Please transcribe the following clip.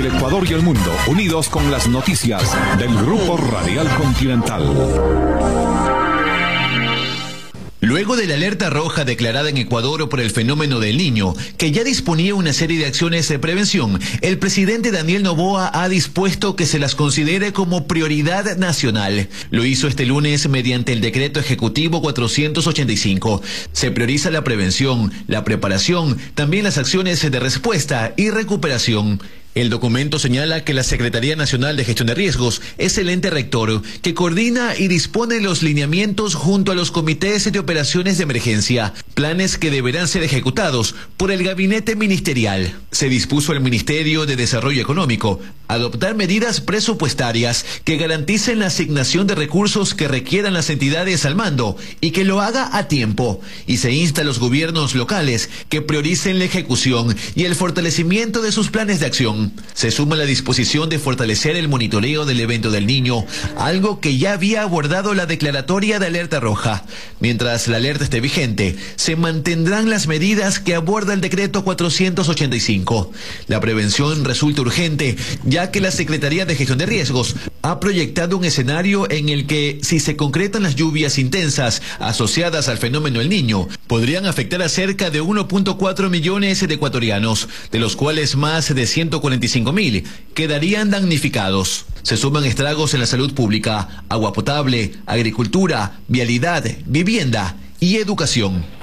Ecuador y el mundo, unidos con las noticias del Grupo Radial Continental. Luego de la alerta roja declarada en Ecuador por el fenómeno del Niño, que ya disponía una serie de acciones de prevención, el presidente Daniel Noboa ha dispuesto que se las considere como prioridad nacional. Lo hizo este lunes mediante el decreto ejecutivo 485. Se prioriza la prevención, la preparación, también las acciones de respuesta y recuperación. El documento señala que la Secretaría Nacional de Gestión de Riesgos es el ente rector que coordina y dispone los lineamientos junto a los comités de operaciones de emergencia, planes que deberán ser ejecutados por el gabinete ministerial. Se dispuso al Ministerio de Desarrollo Económico adoptar medidas presupuestarias que garanticen la asignación de recursos que requieran las entidades al mando y que lo haga a tiempo. Y se insta a los gobiernos locales que prioricen la ejecución y el fortalecimiento de sus planes de acción. Se suma la disposición de fortalecer el monitoreo del evento del Niño, algo que ya había abordado la declaratoria de alerta roja. Mientras la alerta esté vigente, se mantendrán las medidas que aborda el decreto 485. La prevención resulta urgente, ya que la Secretaría de Gestión de Riesgos ha proyectado un escenario en el que, si se concretan las lluvias intensas asociadas al fenómeno El Niño, podrían afectar a cerca de 1.4 millones de ecuatorianos, de los cuales más de 145.000 quedarían damnificados. Se suman estragos en la salud pública, agua potable, agricultura, vialidad, vivienda y educación.